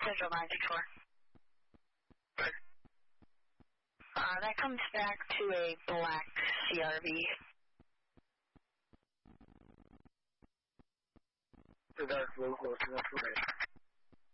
Central 964. That comes back to a black CRV. The dark blue close enough for me.